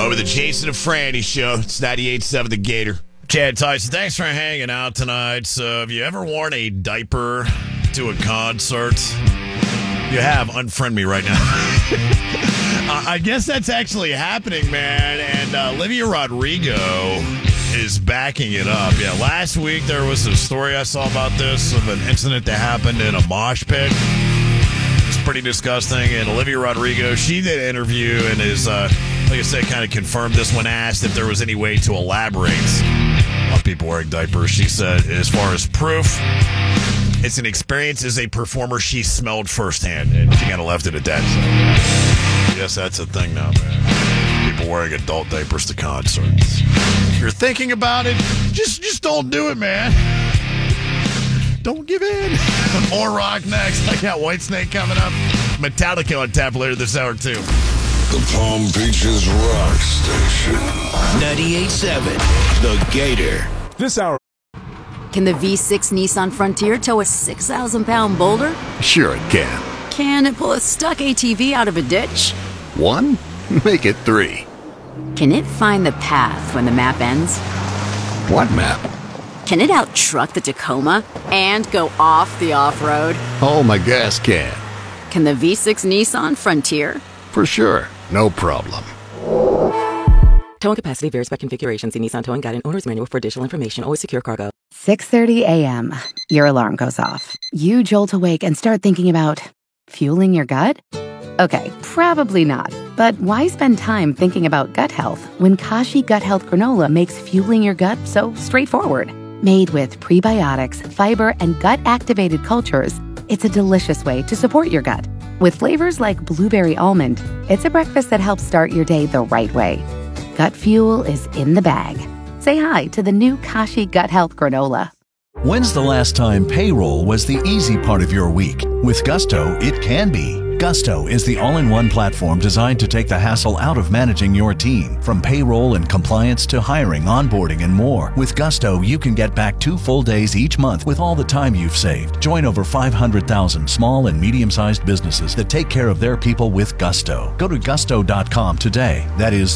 Over the Jason and Franny show. It's 98.7 The Gator. Chad Tyson, thanks for hanging out tonight. So, have you ever worn a diaper to a concert? You have. Unfriend me right now. I guess that's actually happening, man. And Olivia Rodrigo is backing it up. Yeah, last week there was a story I saw about this of an incident that happened in a mosh pit. It's pretty disgusting. And Olivia Rodrigo, she did an interview and is, like I said, kind of confirmed this when asked if there was any way to elaborate on people wearing diapers. She said, as far as proof, it's an experience as a performer she smelled firsthand. And she kind of left it at that. So, I guess that's a thing now, man. People wearing adult diapers to concerts. If you're thinking about it, just don't do it, man. Don't give in. More rock next. I got Whitesnake coming up. Metallica on tap later this hour, too. The Palm Beaches Rock Station. 98.7 The Gator. This hour. Can the V6 Nissan Frontier tow a 6,000-pound boulder? Sure it can. Can it pull a stuck ATV out of a ditch? 1? Make it 3. Can it find the path when the map ends? What map? Can it out-truck the Tacoma and go off the off-road? Oh, my gas can. Can the V6 Nissan Frontier? For sure. No problem. Towing capacity varies by configuration. See Nissan Towing Guide and Owner's Manual for additional information. Always secure cargo. 6:30 a.m. Your alarm goes off. You jolt awake and start thinking about fueling your gut? Okay, probably not. But why spend time thinking about gut health when Kashi Gut Health Granola makes fueling your gut so straightforward? Made with prebiotics, fiber, and gut-activated cultures, it's a delicious way to support your gut. With flavors like blueberry almond, it's a breakfast that helps start your day the right way. Gut fuel is in the bag. Say hi to the new Kashi Gut Health Granola. When's the last time payroll was the easy part of your week? With Gusto, it can be. Gusto is the all-in-one platform designed to take the hassle out of managing your team. From payroll and compliance to hiring, onboarding, and more. With Gusto, you can get back 2 full days each month with all the time you've saved. Join over 500,000 small and medium-sized businesses that take care of their people with Gusto. Go to gusto.com today. That is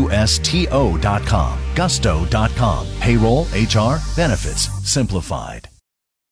Gusto.com. Gusto.com. Payroll, HR, benefits, simplified.